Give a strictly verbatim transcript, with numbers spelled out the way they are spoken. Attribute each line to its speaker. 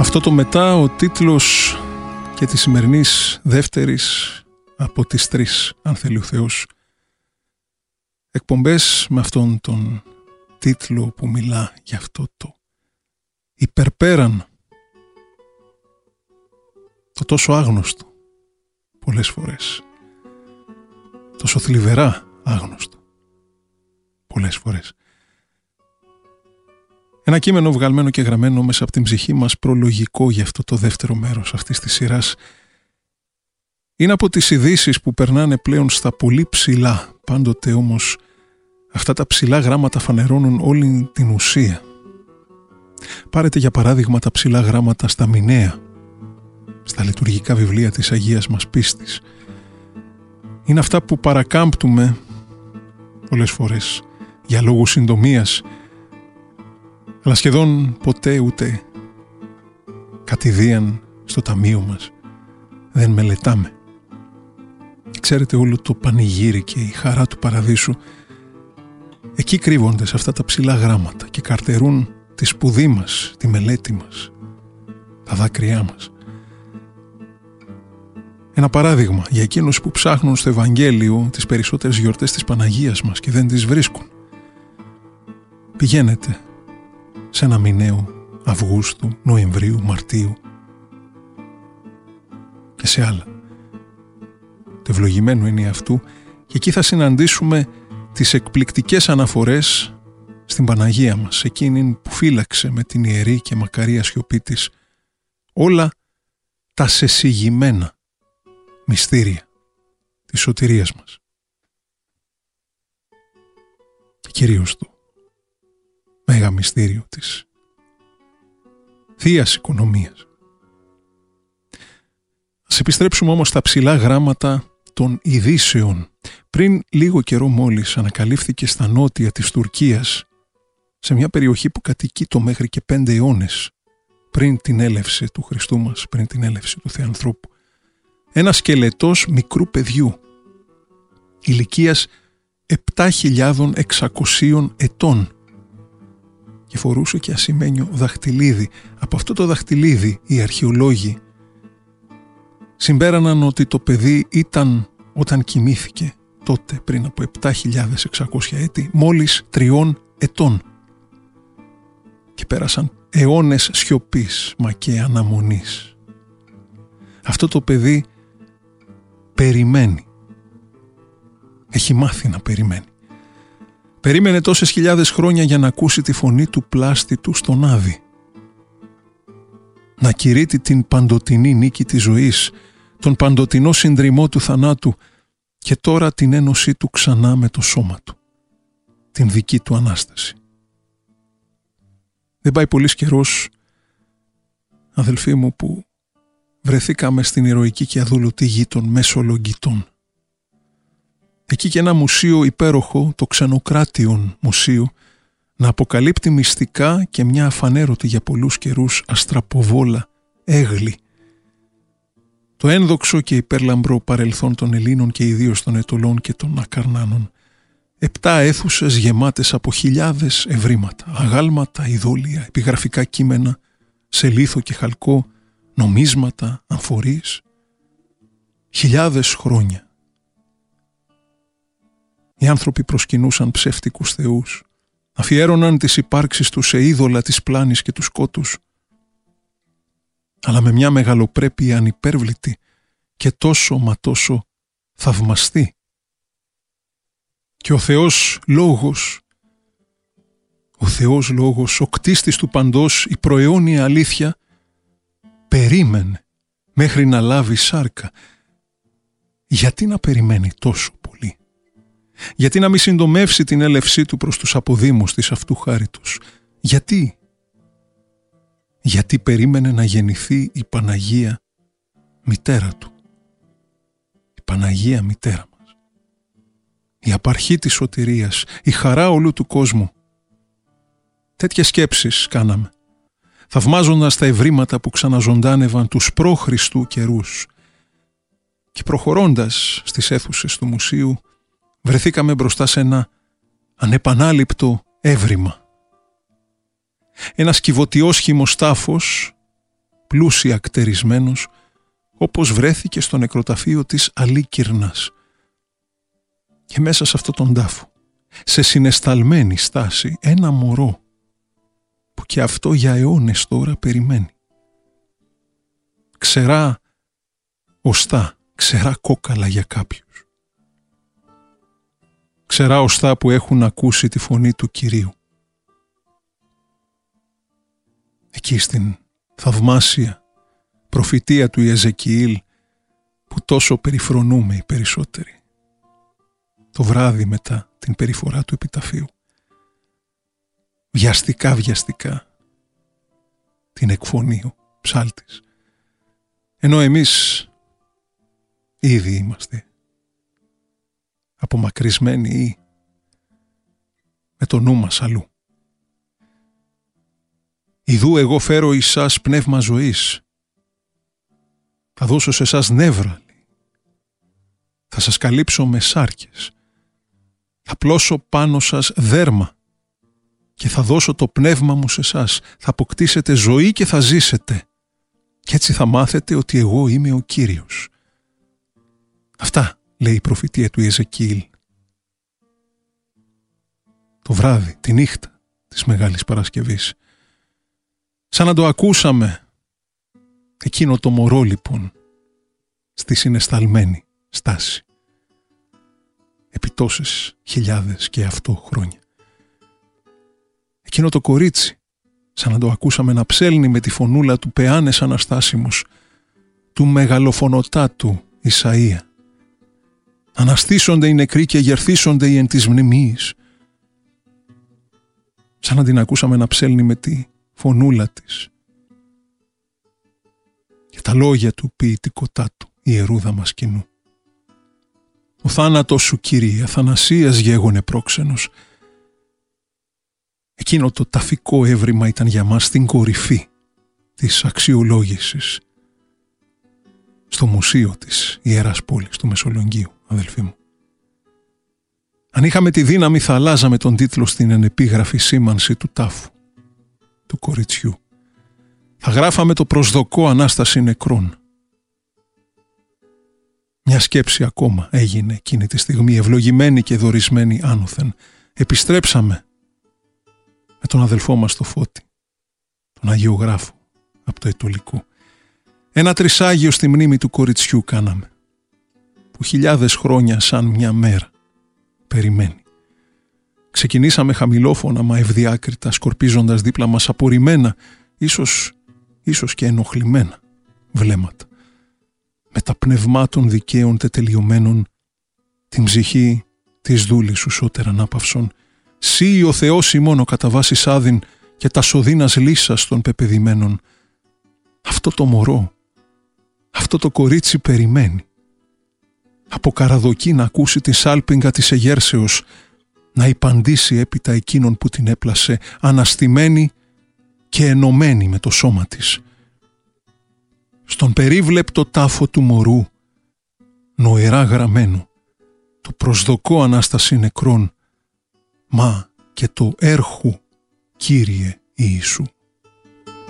Speaker 1: Αυτό το μετά, ο τίτλος και της σημερινής δεύτερης από τις τρεις, αν θέλει ο Θεός, εκπομπές με αυτόν τον τίτλο που μιλά για αυτό το υπερπέραν, το τόσο άγνωστο πολλές φορές, τόσο θλιβερά άγνωστο πολλές φορές. Ένα κείμενο βγαλμένο και γραμμένο μέσα από την ψυχή μας, προλογικό για αυτό το δεύτερο μέρος αυτής της σειράς. Είναι από τις ειδήσεις που περνάνε πλέον στα πολύ ψηλά, πάντοτε όμως αυτά τα ψηλά γράμματα φανερώνουν όλη την ουσία. Πάρετε για παράδειγμα τα ψηλά γράμματα στα μηνέα, στα λειτουργικά βιβλία της Αγίας μας πίστης. Είναι αυτά που παρακάμπτουμε πολλές φορές για λόγους συντομίας, αλλά σχεδόν ποτέ ούτε κατηδίαν στο ταμείο μας δεν μελετάμε. Ξέρετε, όλο το πανηγύρι και η χαρά του παραδείσου εκεί κρύβονται σε αυτά τα ψηλά γράμματα και καρτερούν τη σπουδή μας, τη μελέτη μας, τα δάκρυά μας. Ένα παράδειγμα για εκείνους που ψάχνουν στο Ευαγγέλιο τις περισσότερες γιορτές της Παναγίας μας και δεν τις βρίσκουν. Πηγαίνετε σε ένα μηναίο Αυγούστου, Νοεμβρίου, Μαρτίου και σε άλλα. Το ευλογημένο είναι αυτού και εκεί θα συναντήσουμε τις εκπληκτικές αναφορές στην Παναγία μας, εκείνη που φύλαξε με την ιερή και μακαρία σιωπή της όλα τα σεσυγημένα μυστήρια της σωτηρίας μας και κυρίως το μέγα μυστήριο της Θείας Οικονομίας. Ας επιστρέψουμε όμως στα ψηλά γράμματα των ειδήσεων. Πριν λίγο καιρό μόλις ανακαλύφθηκε στα νότια της Τουρκίας, σε μια περιοχή που κατοικεί το μέχρι και πέντε αιώνες πριν την έλευση του Χριστού μας, πριν την έλευση του Θεανθρώπου, ένα σκελετός μικρού παιδιού ηλικίας επτά χιλιάδες εξακόσια ετών και φορούσε και ασημένιο δαχτυλίδι. Από αυτό το δαχτυλίδι οι αρχαιολόγοι συμπέραναν ότι το παιδί ήταν, όταν κοιμήθηκε τότε πριν από επτά χιλιάδες εξακόσια έτη, μόλις τριών ετών και πέρασαν αιώνες σιωπής μα και αναμονής. Αυτό το παιδί περιμένει, έχει μάθει να περιμένει. Περίμενε τόσες χιλιάδες χρόνια για να ακούσει τη φωνή του πλάστη του στον Άδη, να κηρύττει την παντοτινή νίκη της ζωής, τον παντοτινό συντριμμό του θανάτου και τώρα την ένωσή του ξανά με το σώμα του, την δική του Ανάσταση. Δεν πάει πολύς καιρός, αδελφοί μου, που βρεθήκαμε στην ηρωική και αδούλωτη γη των Μεσολογγιτών. Εκεί και ένα μουσείο υπέροχο, το Ξενοκράτιον Μουσείο, να αποκαλύπτει μυστικά και μια αφανέρωτη για πολλούς καιρούς αστραποβόλα έγλη. Το ένδοξο και υπέρλαμπρο παρελθόν των Ελλήνων και ιδίως των Αιτωλών και των Ακαρνάνων. Επτά αίθουσες γεμάτες από χιλιάδες ευρήματα, αγάλματα, ειδόλια, επιγραφικά κείμενα, σε λίθο και χαλκό, νομίσματα, αμφορείς. Χιλιάδες χρόνια οι άνθρωποι προσκυνούσαν ψεύτικους θεούς, αφιέρωναν τις υπάρξεις τους σε είδωλα της πλάνης και του σκότους, αλλά με μια μεγαλοπρέπεια ανυπέρβλητη και τόσο μα τόσο θαυμαστή. Και ο Θεός Λόγος, ο Θεός Λόγος, ο κτίστης του παντός, η προαιώνια αλήθεια, περίμενε μέχρι να λάβει σάρκα. Γιατί να περιμένει τόσο πολύ? Γιατί να μην συντομεύσει την έλευσή του προς τους αποδήμους της αυτού χάριτος? Γιατί? Γιατί περίμενε να γεννηθεί η Παναγία μητέρα του. Η Παναγία μητέρα μας. Η απαρχή της σωτηρίας, η χαρά όλου του κόσμου. Τέτοιες σκέψεις κάναμε, θαυμάζοντας τα ευρήματα που ξαναζωντάνευαν τους προ-Χριστού καιρούς. Και προχωρώντας στις αίθουσες του μουσείου, βρεθήκαμε μπροστά σε ένα ανεπανάληπτο έβριμα. Ένας κυβωτιός χυμοστάφος πλούσια κτερισμένος, όπως βρέθηκε στο νεκροταφείο της Αλίκυρνας. Και μέσα σε αυτόν τον τάφο, σε συναισθαλμένη στάση, ένα μωρό που και αυτό για αιώνες τώρα περιμένει. Ξερά οστά, ξερά κόκαλα για κάποιους. Ξερά οστά που έχουν ακούσει τη φωνή του Κυρίου. Εκεί στην θαυμάσια προφητεία του Ιεζεκιήλ που τόσο περιφρονούμε οι περισσότεροι. Το βράδυ μετά την περιφορά του επιταφείου. Βιαστικά βιαστικά την εκφωνεί ο ψάλτης. Ενώ εμείς ήδη είμαστε απομακρυσμένοι ή με το νου μας αλλού. Ιδού εγώ φέρω εις σας πνεύμα ζωής. Θα δώσω σε εσάς νεύρα. Θα σας καλύψω με σάρκες. Θα πλώσω πάνω σας δέρμα και θα δώσω το πνεύμα μου σε εσάς. Θα αποκτήσετε ζωή και θα ζήσετε. Και έτσι θα μάθετε ότι εγώ είμαι ο Κύριος. Αυτά λέει η προφητεία του Ιεζεκιήλ. Το βράδυ, τη νύχτα της Μεγάλης Παρασκευής. Σαν να το ακούσαμε εκείνο το μωρό λοιπόν στη συναισθαλμένη στάση επί τόσες χιλιάδες και αυτό χρόνια. Εκείνο το κορίτσι σαν να το ακούσαμε να ψέλνει με τη φωνούλα του πεάνες αναστάσιμος του μεγαλοφωνοτάτου Ισαΐα. Αναστήσονται οι νεκροί και γερθήσονται οι εν της μνημείας. Σαν να την ακούσαμε να ψέλνει με τη φωνούλα της και τα λόγια του ποιητικοτάτου ιερού Δαμασκηνού. Ο θάνατος σου, Κύριε, αθανασίας γέγονε πρόξενος. Εκείνο το ταφικό έβριμα ήταν για μας την κορυφή της αξιολόγησης στο μουσείο της Ιεράς Πόλης του Μεσολογγίου, αδελφοί μου. Αν είχαμε τη δύναμη θα αλλάζαμε τον τίτλο στην ενεπίγραφη σήμανση του τάφου του κοριτσιού. Θα γράφαμε το προσδοκώ Ανάσταση νεκρών. Μια σκέψη ακόμα έγινε εκείνη τη στιγμή, ευλογημένη και δορισμένη άνωθεν. Επιστρέψαμε με τον αδελφό μας το Φώτη, τον Αγιογράφο από το Ετωλικό. Ένα τρισάγιο στη μνήμη του κοριτσιού κάναμε, που χιλιάδες χρόνια σαν μια μέρα περιμένει. Ξεκινήσαμε χαμηλόφωνα μα ευδιάκριτα, σκορπίζοντας δίπλα μας απορριμμένα, ίσως, ίσως και ενοχλημένα βλέμματα. Με τα πνευμάτων δικαίων τετελειωμένων, την ψυχή της δούλης σου σώτερ ανάπαυσον, σύ ο Θεός ημών κατά βάσης άδειν και τα σωδίνας λύσας των πεπαιδημένων. Αυτό το μωρό, αυτό το κορίτσι περιμένει. Από καραδοκή να ακούσει τη σάλπιγγα της εγέρσεως, να υπαντήσει έπειτα εκείνον που την έπλασε, αναστημένη και ενωμένη με το σώμα της. Στον περίβλεπτο τάφο του μωρού, νοερά γραμμένο, το προσδοκώ Ανάσταση νεκρών, μα και το έρχου Κύριε Ιησού.